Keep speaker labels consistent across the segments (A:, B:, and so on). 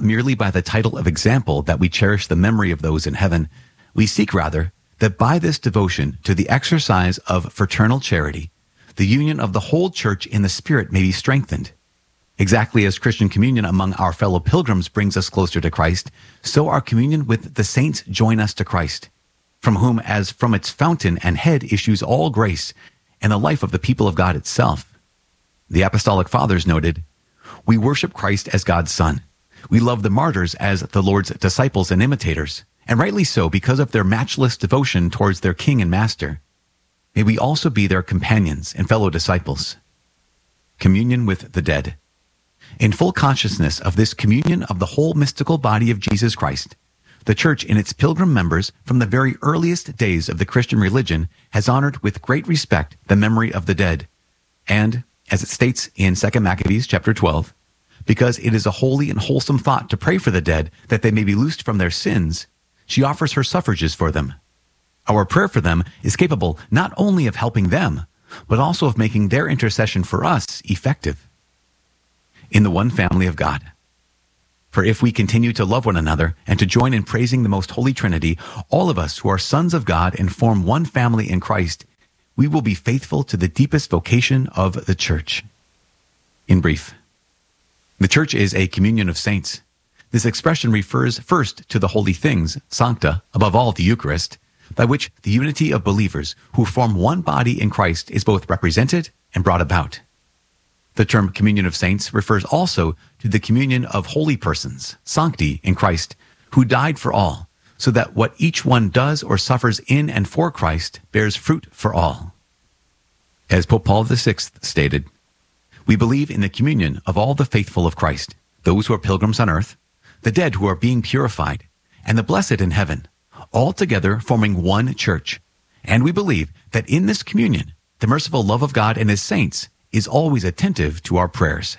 A: not merely by the title of example that we cherish the memory of those in heaven. We seek rather that by this devotion to the exercise of fraternal charity, the union of the whole church in the Spirit may be strengthened. Exactly as Christian communion among our fellow pilgrims brings us closer to Christ, so our communion with the saints join us to Christ, from whom as from its fountain and head issues all grace and the life of the people of God itself. The Apostolic Fathers noted, "We worship Christ as God's Son. We love the martyrs as the Lord's disciples and imitators, and rightly so because of their matchless devotion towards their King and Master. May we also be their companions and fellow disciples." Communion with the dead. In full consciousness of this communion of the whole mystical body of Jesus Christ, the Church in its pilgrim members from the very earliest days of the Christian religion has honored with great respect the memory of the dead. And, as it states in 2 Maccabees chapter 12, because it is a holy and wholesome thought to pray for the dead that they may be loosed from their sins, she offers her suffrages for them. Our prayer for them is capable not only of helping them, but also of making their intercession for us effective. In the one family of God. For if we continue to love one another and to join in praising the most holy Trinity, all of us who are sons of God and form one family in Christ, we will be faithful to the deepest vocation of the Church. In brief, the Church is a communion of saints. This expression refers first to the holy things, sancta, above all the Eucharist, by which the unity of believers who form one body in Christ is both represented and brought about. The term communion of saints refers also to the communion of holy persons, sancti, in Christ, who died for all, so that what each one does or suffers in and for Christ bears fruit for all. As Pope Paul VI stated, "We believe in the communion of all the faithful of Christ, those who are pilgrims on earth, the dead who are being purified, and the blessed in heaven, all together forming one church. And we believe that in this communion, the merciful love of God and his saints is always attentive to our prayers."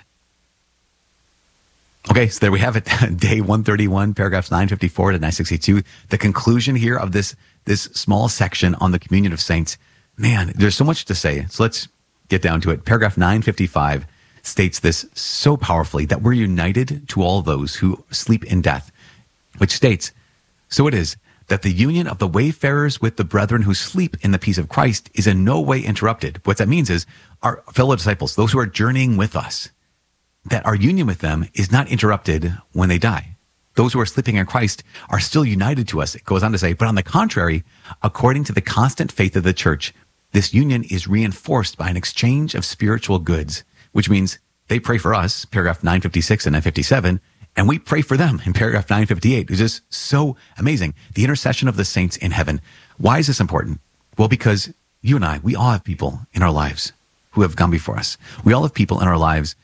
A: Okay, so there we have it. Day 131, paragraphs 954 to 962. The conclusion here of this small section on the communion of saints. Man, there's so much to say. So let's get down to it. Paragraph 955 states this so powerfully, that we're united to all those who sleep in death, which states, "So it is that the union of the wayfarers with the brethren who sleep in the peace of Christ is in no way interrupted." What that means is our fellow disciples, those who are journeying with us, that our union with them is not interrupted when they die. Those who are sleeping in Christ are still united to us. It goes on to say, but on the contrary, according to the constant faith of the Church, this union is reinforced by an exchange of spiritual goods, which means they pray for us, paragraph 956 and 957, and we pray for them in paragraph 958. It's just so amazing. The intercession of the saints in heaven. Why is this important? Well, because you and I, we all have people in our lives who have gone before us. We all have people in our lives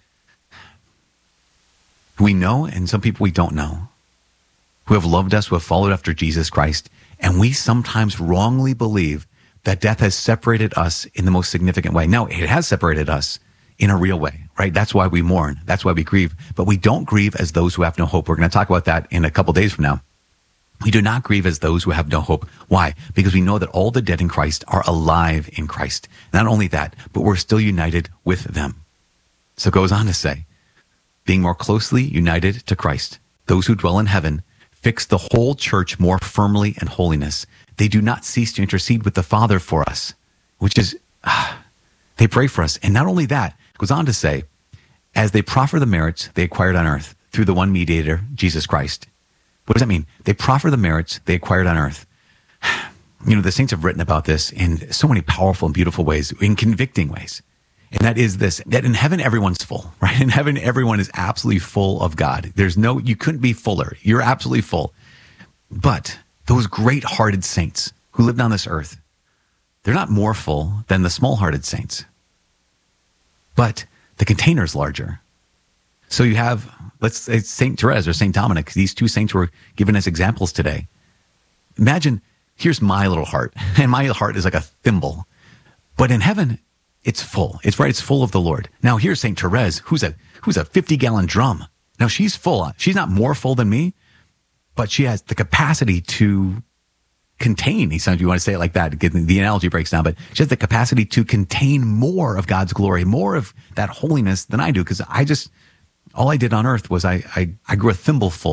A: who we know and some people we don't know, who have loved us, who have followed after Jesus Christ. And we sometimes wrongly believe that death has separated us in the most significant way. No, it has separated us in a real way, right? That's why we mourn. That's why we grieve. But we don't grieve as those who have no hope. We're going to talk about that in a couple days from now. We do not grieve as those who have no hope. Why? Because we know that all the dead in Christ are alive in Christ. Not only that, but we're still united with them. So it goes on to say, being more closely united to Christ, those who dwell in heaven fix the whole church more firmly in holiness. They do not cease to intercede with the Father for us, which is, they pray for us. And not only that, it goes on to say, as they proffer the merits they acquired on earth through the one mediator, Jesus Christ. What does that mean? They proffer the merits they acquired on earth. You know, the saints have written about this in so many powerful and beautiful ways, in convicting ways. And that is this, that in heaven, everyone's full, right? In heaven, everyone is absolutely full of God. You couldn't be fuller. You're absolutely full. But those great-hearted saints who lived on this earth, they're not more full than the small-hearted saints. But the container is larger. So you have, let's say, St. Therese or St. Dominic. These two saints were given as examples today. Imagine, here's my little heart, and my heart is like a thimble. But in heaven, it's full. It's right. It's full of the Lord. Now here's St. Therese, who's a 50-gallon drum. Now she's full. She's not more full than me, but she has the capacity to contain. Sometimes you want to say it like that. The analogy breaks down, but she has the capacity to contain more of God's glory, more of that holiness than I do. Because all I did on earth was I grew a thimbleful